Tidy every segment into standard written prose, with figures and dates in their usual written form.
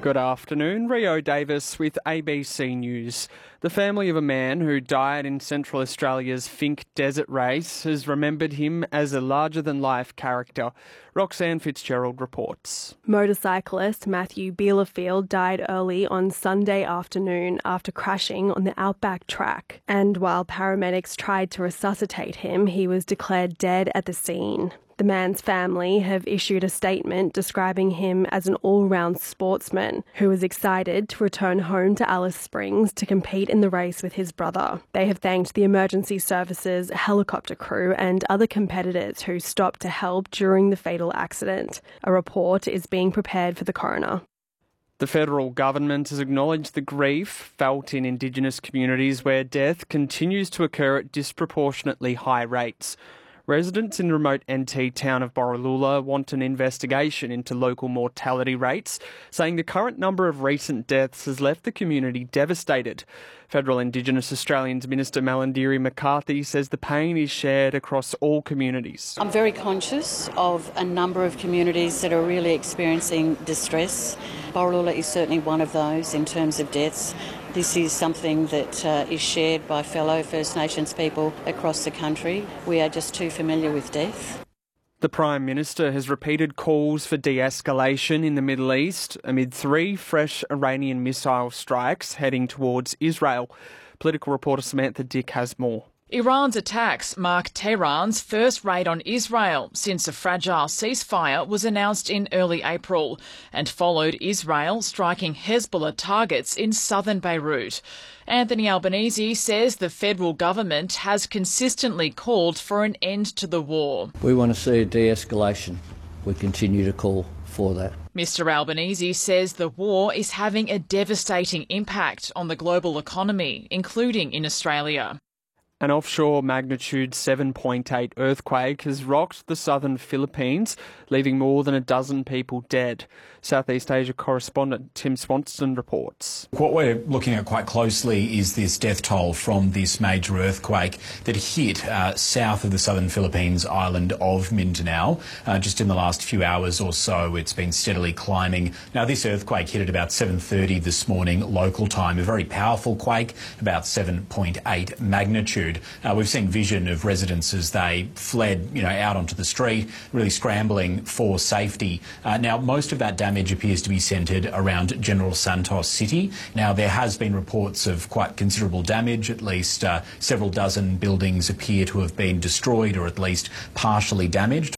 Good afternoon. Rio Davis with ABC News. The family of a man who died in Central Australia's Finke Desert Race has remembered him as a larger-than-life character. Roxanne Fitzgerald reports. Motorcyclist Matthew Bielefeld died early on Sunday afternoon after crashing on the Outback track. And while paramedics tried to resuscitate him, he was declared dead at the scene. The man's family have issued a statement describing him as an all-round sportsman who was excited to return home to Alice Springs to compete in the race with his brother. They have thanked the emergency services, helicopter crew and other competitors who stopped to help during the fatal accident. A report is being prepared for the coroner. The federal government has acknowledged the grief felt in Indigenous communities where death continues to occur at disproportionately high rates. Residents in the remote NT town of Borroloola want an investigation into local mortality rates, saying the current number of recent deaths has left the community devastated. Federal Indigenous Australians Minister Malarndirri McCarthy says the pain is shared across all communities. I'm very conscious of a number of communities that are really experiencing distress. Borroloola is certainly one of those in terms of deaths. This is something that is shared by fellow First Nations people across the country. We are just too familiar with death. The Prime Minister has repeated calls for de-escalation in the Middle East amid 3 fresh Iranian missile strikes heading towards Israel. Political reporter Samantha Dick has more. Iran's attacks mark Tehran's first raid on Israel since a fragile ceasefire was announced in early April and followed Israel striking Hezbollah targets in southern Beirut. Anthony Albanese says the federal government has consistently called for an end to the war. We want to see a de-escalation. We continue to call for that. Mr Albanese says the war is having a devastating impact on the global economy, including in Australia. An offshore magnitude 7.8 earthquake has rocked the southern Philippines, leaving more than a dozen people dead. Southeast Asia correspondent Tim Swanston reports. What we're looking at quite closely is this death toll from this major earthquake that hit south of the southern Philippines island of Mindanao. Just in the last few hours or so, it's been steadily climbing. Now, this earthquake hit at about 7:30 this morning local time, a very powerful quake, about 7.8 magnitude. We've seen vision of residents as they fled, out onto the street, really scrambling for safety. Now, most of that damage appears to be centred around General Santos City. Now, there has been reports of quite considerable damage. At least several dozen buildings appear to have been destroyed or at least partially damaged.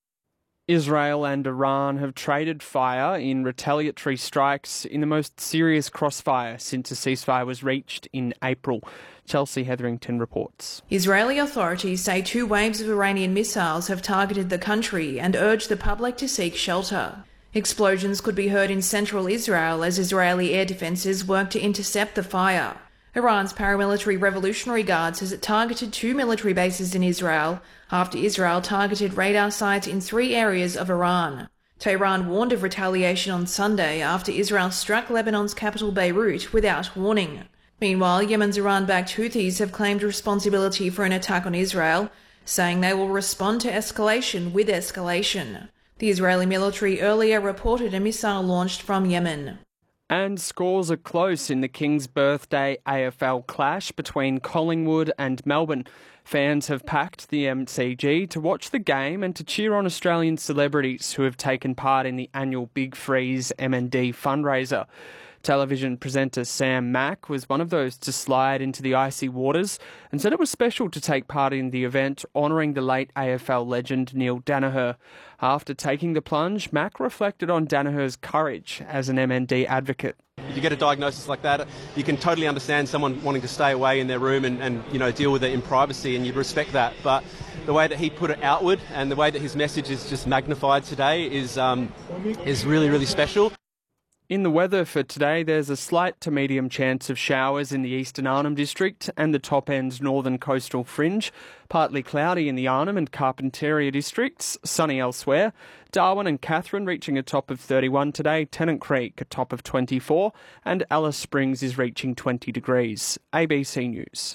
Israel and Iran have traded fire in retaliatory strikes in the most serious crossfire since a ceasefire was reached in April. Chelsea Hetherington reports. Israeli authorities say 2 waves of Iranian missiles have targeted the country and urged the public to seek shelter. Explosions could be heard in central Israel as Israeli air defences work to intercept the fire. Iran's paramilitary Revolutionary Guard says it targeted 2 military bases in Israel after Israel targeted radar sites in 3 areas of Iran. Tehran warned of retaliation on Sunday after Israel struck Lebanon's capital Beirut without warning. Meanwhile, Yemen's Iran-backed Houthis have claimed responsibility for an attack on Israel, saying they will respond to escalation with escalation. The Israeli military earlier reported a missile launched from Yemen. And scores are close in the King's Birthday AFL clash between Collingwood and Melbourne. Fans have packed the MCG to watch the game and to cheer on Australian celebrities who have taken part in the annual Big Freeze MND fundraiser. Television presenter Sam Mack was one of those to slide into the icy waters and said it was special to take part in the event honouring the late AFL legend Neil Daniher. After taking the plunge, Mack reflected on Daniher's courage as an MND advocate. If you get a diagnosis like that, you can totally understand someone wanting to stay away in their room and deal with it in privacy, and you'd respect that. But the way that he put it outward and the way that his message is just magnified today is really, really special. In the weather for today, there's a slight to medium chance of showers in the eastern Arnhem District and the top end's northern coastal fringe. Partly cloudy in the Arnhem and Carpentaria districts, sunny elsewhere. Darwin and Katherine reaching a top of 31 today, Tennant Creek a top of 24, and Alice Springs is reaching 20 degrees. ABC News.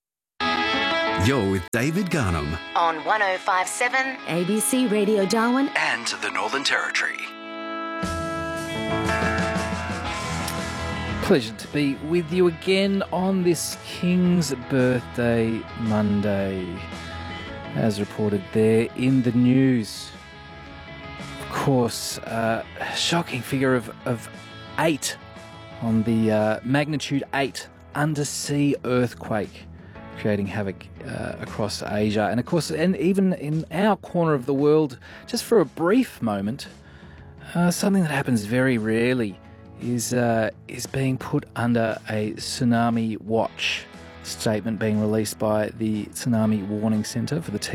You're with David Garnham on 105.7 ABC Radio Darwin and the Northern Territory. Pleasure to be with you again on this King's Birthday Monday, as reported there in the news. Of course, shocking figure of 8 on the magnitude 8 undersea earthquake, creating havoc across Asia. And of course, and even in our corner of the world, just for a brief moment, something that happens very rarely is being put under a tsunami watch. Statement being released by the Tsunami Warning Centre for the